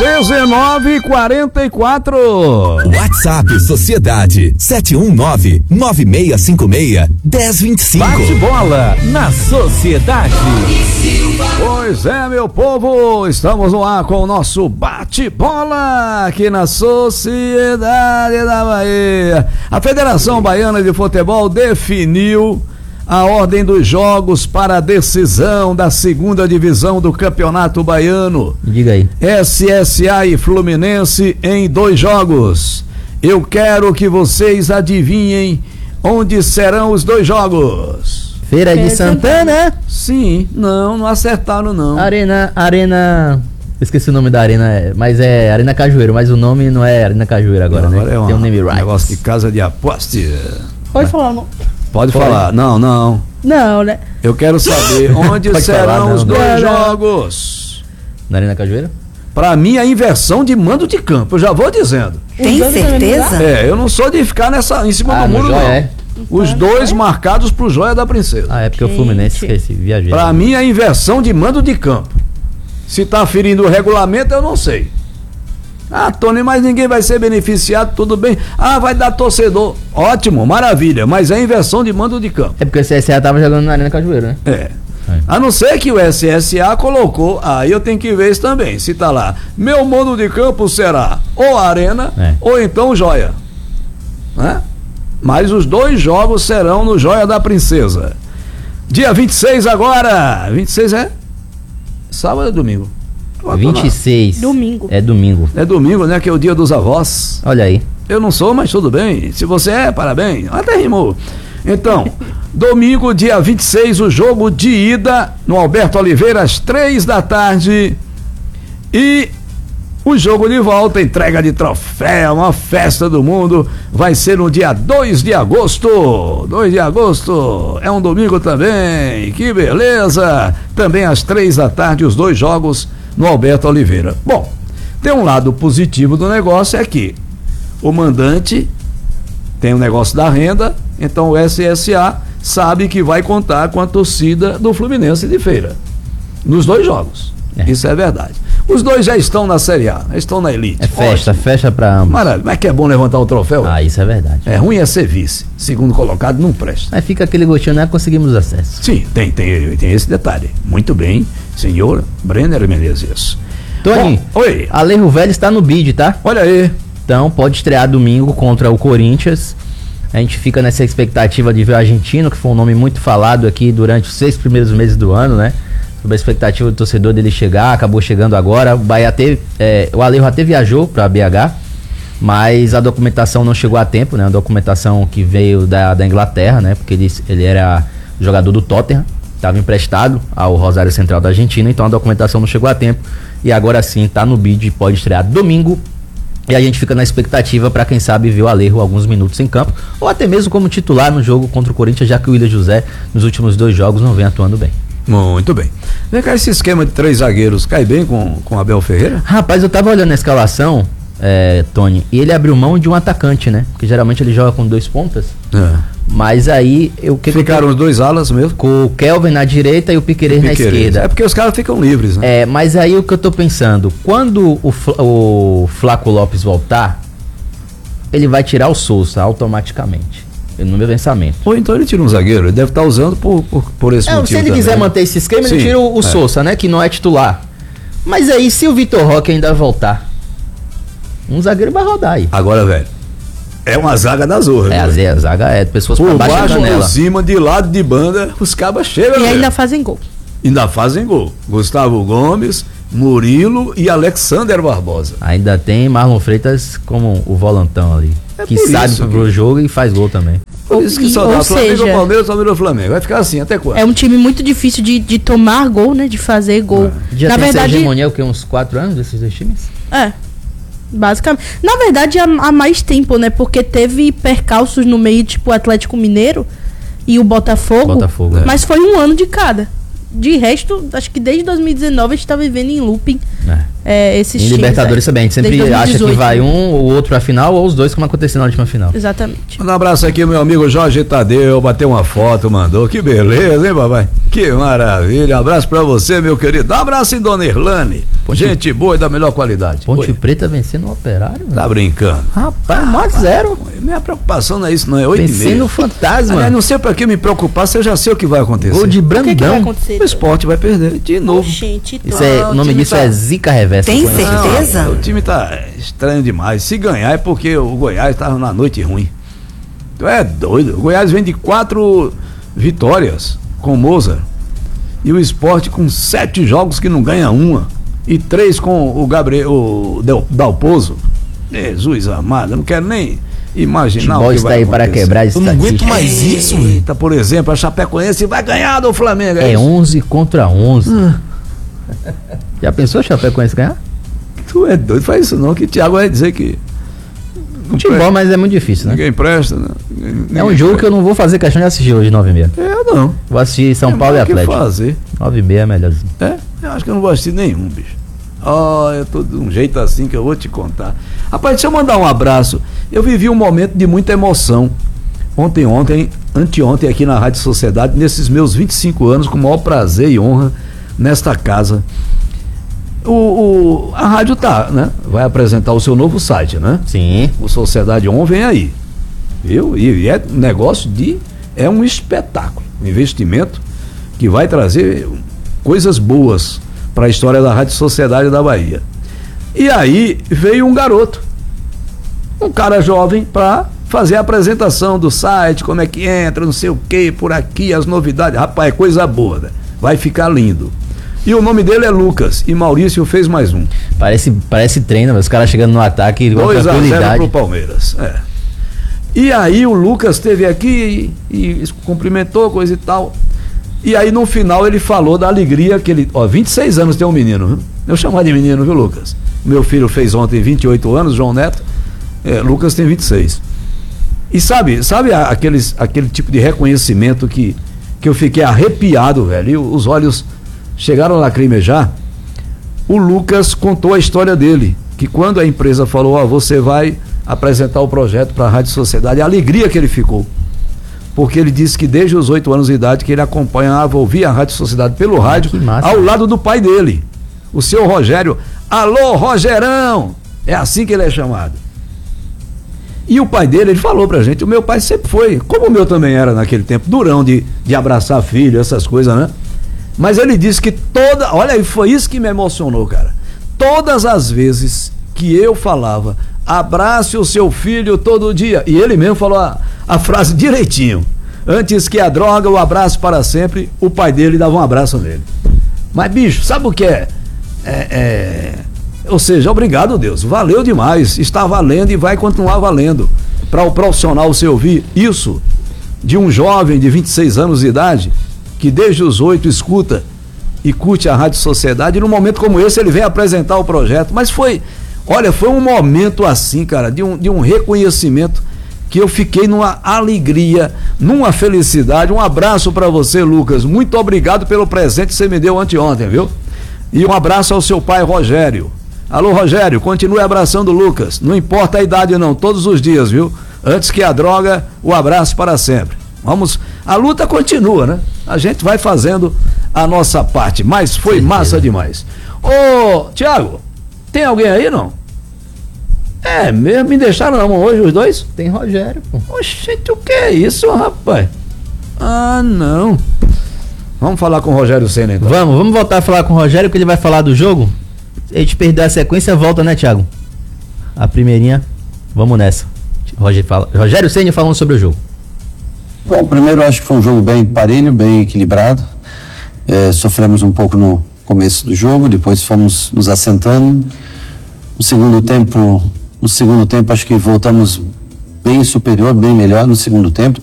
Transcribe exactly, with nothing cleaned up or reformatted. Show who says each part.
Speaker 1: dezenove e quarenta e quatro.
Speaker 2: WhatsApp Sociedade sete um nove, nove seis cinco seis, um zero dois cinco.
Speaker 1: Bate bola na Sociedade. Pois é, meu povo, estamos no ar com o nosso bate-bola aqui na Sociedade da Bahia. A Federação Baiana de Futebol definiu a ordem dos jogos para a decisão da segunda divisão do Campeonato Baiano.
Speaker 3: Diga aí.
Speaker 1: S S A e Fluminense em dois jogos. Eu quero que vocês adivinhem onde serão os dois jogos.
Speaker 3: Feira de Santana?
Speaker 1: Sim, não, não acertaram não.
Speaker 3: Arena, Arena... Esqueci o nome da arena, mas é Arena Cajueiro, mas o nome não é Arena Cajueiro agora,
Speaker 1: não,
Speaker 3: né?
Speaker 1: Agora é uma,
Speaker 3: tem um name right.
Speaker 1: negócio de casa de aposta.
Speaker 4: Pode falar, não?
Speaker 1: Pode, Pode falar, não, não.
Speaker 4: Não, né?
Speaker 1: Eu quero saber onde serão falar, não, os dois não, jogos.
Speaker 3: Na Arena Cajueiro?
Speaker 1: Pra mim, a inversão de mando de campo, eu já vou dizendo.
Speaker 5: Tem certeza?
Speaker 1: É, eu não sou de ficar nessa, em cima
Speaker 3: ah,
Speaker 1: do muro, não.
Speaker 3: É.
Speaker 1: Os dois marcados pro Joia da Princesa.
Speaker 3: Ah, é porque Gente. o Fluminense esqueci, viajei.
Speaker 1: Pra mim, a inversão de mando de campo. Se tá ferindo o regulamento, eu não sei. Ah, Tony, mas ninguém vai ser beneficiado, tudo bem. Ah, vai dar torcedor. Ótimo, maravilha, mas é inversão de mando de campo.
Speaker 3: É porque o C S A tava jogando na Arena Cajueiro, né?
Speaker 1: É. é. A não ser que o S S A colocou, aí eu tenho que ver isso também. Se tá lá, meu mando de campo será ou Arena é. ou então Joia. Né? Mas os dois jogos serão no Joia da Princesa. Dia vinte e seis agora. vinte e seis é? Sábado ou domingo?
Speaker 3: vinte e seis.
Speaker 4: Domingo.
Speaker 3: É domingo.
Speaker 1: É domingo, né? Que é o dia dos avós.
Speaker 3: Olha aí.
Speaker 1: Eu não sou, mas tudo bem. Se você é, parabéns. Até rimou. Então, domingo, dia vinte e seis, o jogo de ida no Alberto Oliveira, às três da tarde. E o jogo de volta, entrega de troféu, uma festa do mundo, vai ser no dia dois de agosto. dois de agosto, é um domingo também, que beleza! Também às três da tarde, os dois jogos no Alberto Oliveira. Bom, tem um lado positivo do negócio, é que o mandante tem o negócio da renda, então o S S A sabe que vai contar com a torcida do Fluminense de Feira, nos dois jogos. É. Isso é verdade. Os dois já estão na Série A, estão na elite.
Speaker 3: É festa, Ótimo. festa pra ambos.
Speaker 1: Maravilha, mas que é bom levantar o troféu?
Speaker 3: Ah, isso é verdade.
Speaker 1: É ruim é ser vice, segundo colocado não presta.
Speaker 3: Mas fica aquele gostinho, né? Conseguimos acesso.
Speaker 1: Sim, tem, tem, tem esse detalhe. Muito bem, senhor Brenner Menezes.
Speaker 3: Tony, bom, oi. Alejo Velho está no bid, tá?
Speaker 1: Olha aí.
Speaker 3: Então pode estrear domingo contra o Corinthians. A gente fica nessa expectativa de ver o argentino, que foi um nome muito falado aqui durante os seis primeiros meses do ano, né? Sobre a expectativa do torcedor dele chegar, acabou chegando agora. O Bahia teve, é, o Alejo até viajou para B H, mas a documentação não chegou a tempo, né? A documentação que veio da, da Inglaterra, né? Porque ele, ele era jogador do Tottenham, estava emprestado ao Rosário Central da Argentina, então a documentação não chegou a tempo. E agora sim, tá no bid, pode estrear domingo. E a gente fica na expectativa para quem sabe ver o Alejo alguns minutos em campo, ou até mesmo como titular no jogo contra o Corinthians, já que o Willian José nos últimos dois jogos não vem atuando bem.
Speaker 1: Muito bem. Vem cá, esse esquema de três zagueiros cai bem com, com Abel Ferreira?
Speaker 3: Rapaz, eu tava olhando a escalação, é, Tony, e ele abriu mão de um atacante, né? Porque geralmente ele joga com dois pontas. É. Mas aí... Eu, que
Speaker 1: Ficaram
Speaker 3: que
Speaker 1: os dois alas mesmo?
Speaker 3: Com o Kelvin na direita e o Piquerez na esquerda.
Speaker 1: É porque os caras ficam livres, né?
Speaker 3: É, mas aí o que eu tô pensando, quando o, o Flaco Lopes voltar, ele vai tirar o Sousa automaticamente. No meu pensamento.
Speaker 1: Ou então ele tira um zagueiro, ele deve estar usando por, por, por esse
Speaker 3: é,
Speaker 1: motivo.
Speaker 3: Se ele
Speaker 1: também.
Speaker 3: quiser manter esse esquema, Sim, ele tira o, o é. Sousa, né? Que não é titular. Mas aí, se o Vitor Roque ainda voltar, um zagueiro vai rodar aí.
Speaker 1: Agora, velho, é uma zaga da zorra.
Speaker 3: É, a, a zaga é, pessoas
Speaker 1: por
Speaker 3: pra baixo,
Speaker 1: baixo por cima, de lado, de banda, os cabas chegam.
Speaker 4: E
Speaker 1: velho.
Speaker 4: ainda fazem gol.
Speaker 1: Ainda fazem gol. Gustavo Gomes, Murilo e Alexander Barbosa.
Speaker 3: Ainda tem Marlon Freitas como o volantão ali. É que sabe pro que... jogo e faz gol também.
Speaker 1: Por isso que só dá Flamengo, Palmeiras, Palmeiras, Flamengo. Vai ficar assim, até quando?
Speaker 4: É um time muito difícil de, de tomar gol, né? De fazer gol.
Speaker 3: É. Já
Speaker 4: Na
Speaker 3: tem
Speaker 4: verdade,
Speaker 3: essa hegemonia, o que, uns quatro anos desses dois times?
Speaker 4: É. Basicamente. Na verdade, há, há mais tempo, né? Porque teve percalços no meio, tipo o Atlético Mineiro e o Botafogo.
Speaker 3: Botafogo é.
Speaker 4: Mas foi um ano de cada. De resto, acho que desde dois mil e dezenove a gente tá vivendo em looping. É. É, esses
Speaker 3: em
Speaker 4: times,
Speaker 3: Libertadores
Speaker 4: é,
Speaker 3: também, a gente sempre
Speaker 4: desde
Speaker 3: acha que
Speaker 4: dois mil e dezoito.
Speaker 3: vai um ou outro pra final, ou os dois, como aconteceu na última final.
Speaker 4: Exatamente.
Speaker 1: Um abraço aqui, meu amigo Jorge Tadeu, bateu uma foto, mandou, que beleza, hein, papai? Que maravilha, um abraço pra você, meu querido, um abraço em Dona Irlane,
Speaker 3: Ponte...
Speaker 1: gente boa e da melhor qualidade.
Speaker 3: Ponte
Speaker 1: Oi.
Speaker 3: Preta vencendo o Operário,
Speaker 1: Tá brincando.
Speaker 3: Rapaz, um a zero.
Speaker 1: Minha preocupação não é isso, não, é oito e
Speaker 3: Vencendo
Speaker 1: meio.
Speaker 3: o Fantasma.
Speaker 1: Aliás, não sei pra que me preocupar, se eu já sei o que vai acontecer.
Speaker 3: Gol de
Speaker 4: O que, que vai
Speaker 3: Brandão.
Speaker 4: acontecer?
Speaker 1: O Sport vai perder de novo.
Speaker 4: Gente,
Speaker 3: Isso é, o nome disso é zica reversa.
Speaker 5: Tem
Speaker 3: conhecido.
Speaker 5: certeza?
Speaker 1: Não, o time tá estranho demais. Se ganhar é porque o Goiás tava na noite ruim. Tu é doido. O Goiás vem de quatro vitórias com o Mozart. E o Sport com sete jogos que não ganha uma. E três com o Gabriel, o Del, Dalpozo. Jesus amado, eu não quero nem imaginar
Speaker 3: Futebol
Speaker 1: o que
Speaker 3: está
Speaker 1: vai
Speaker 3: aí para
Speaker 1: acontecer.
Speaker 3: quebrar
Speaker 5: Eu não aguento mais isso, velho.
Speaker 1: Eita, por exemplo, a Chapecoense vai ganhar do Flamengo.
Speaker 3: É
Speaker 1: isso?
Speaker 3: onze contra onze. Já pensou a Chapecoense ganhar?
Speaker 1: Tu é doido, faz isso não, que o Thiago vai dizer que não
Speaker 3: Futebol,
Speaker 1: presta,
Speaker 3: mas é muito difícil, né?
Speaker 1: ninguém presta, né? Ninguém
Speaker 3: É um jogo que eu não vou fazer questão de assistir hoje, nove e meia.
Speaker 1: Eu não.
Speaker 3: Vou assistir São
Speaker 1: Tem
Speaker 3: Paulo e
Speaker 1: mais o que
Speaker 3: Atlético.
Speaker 1: fazer.
Speaker 3: nove e meia é melhorzinho.
Speaker 1: É? Eu acho que eu não vou assistir nenhum, bicho. Ó, eu tô de um jeito assim que eu vou te contar. Rapaz, deixa eu mandar um abraço. Eu vivi um momento de muita emoção. Ontem, ontem, anteontem aqui na Rádio Sociedade, nesses meus vinte e cinco anos, com o maior prazer e honra, nesta casa. O, o, a rádio tá, né? Vai apresentar o seu novo site, né?
Speaker 3: Sim.
Speaker 1: O Sociedade On vem aí. Viu? E é um negócio de... É um espetáculo. Um investimento que vai trazer coisas boas para a história da Rádio Sociedade da Bahia. E aí veio um garoto, um cara jovem, para fazer a apresentação do site, como é que entra, não sei o que, por aqui, as novidades. Rapaz, é coisa boa, né? Vai ficar lindo. E o nome dele é Lucas, e Maurício fez mais um.
Speaker 3: Parece, parece treino, os caras chegando no ataque com
Speaker 1: dois a zero
Speaker 3: tranquilidade.
Speaker 1: pro Palmeiras. É. E aí o Lucas esteve aqui e, e cumprimentou, coisa e tal. E aí no final ele falou da alegria que ele... Ó, vinte e seis anos tem um menino, viu? Eu chamo de menino, viu, Lucas? Meu filho fez ontem vinte e oito anos, João Neto. É, Lucas tem vinte e seis. E sabe, sabe a- aqueles, aquele tipo de reconhecimento que, que eu fiquei arrepiado, velho? E os olhos chegaram a lacrimejar. O Lucas contou a história dele, que quando a empresa falou, ó, você vai apresentar o projeto para a Rádio Sociedade, a alegria que ele ficou. Porque ele disse que desde os oito anos de idade que ele acompanhava, ouvia a Rádio Sociedade pelo rádio,
Speaker 3: que massa.
Speaker 1: ao lado do pai dele, o seu Rogério. Alô, Rogerão! É assim que ele é chamado. E o pai dele, ele falou pra gente, o meu pai sempre foi, como o meu também era naquele tempo, durão de, de abraçar filho, essas coisas, né? Mas ele disse que toda, olha aí, foi isso que me emocionou, cara. Todas as vezes que eu falava, abrace o seu filho todo dia, e ele mesmo falou a, a frase direitinho, antes que a droga o abrace para sempre, o pai dele dava um abraço nele. Mas bicho, sabe o que é? É, é... Ou seja, obrigado Deus, valeu demais, está valendo e vai continuar valendo. Para o profissional você ouvir isso de um jovem de vinte e seis anos de idade, que desde os oito escuta e curte a Rádio Sociedade, e num momento como esse ele vem apresentar o projeto, mas foi, olha, foi um momento assim, cara, de um, de um reconhecimento que eu fiquei numa alegria, numa felicidade. Um abraço para você, Lucas, muito obrigado pelo presente que você me deu anteontem, viu? E um abraço ao seu pai, Rogério. Alô, Rogério, continue abraçando o Lucas, não importa a idade não, todos os dias, viu? Antes que a droga, o abraço para sempre. Vamos, a luta continua, né? A gente vai fazendo a nossa parte, mas foi
Speaker 3: Certeza.
Speaker 1: massa demais. Ô, Thiago, tem alguém aí, não? É mesmo, me deixaram na mão hoje os dois?
Speaker 3: Tem Rogério, pô.
Speaker 1: Oxente, o que é isso, rapaz? Ah, não. Vamos falar com o Rogério Senna, então.
Speaker 3: Vamos, vamos voltar a falar com o Rogério, que ele vai falar do jogo. Se a gente perder a sequência, volta, né, Thiago? A primeirinha, vamos nessa. Rogério, fala, Rogério Senna falando sobre o jogo.
Speaker 6: Bom, primeiro eu acho que foi um jogo bem parelho, bem equilibrado. É, sofremos um pouco no começo do jogo, depois fomos nos assentando. No segundo tempo, no segundo tempo acho que voltamos bem superior, bem melhor no segundo tempo.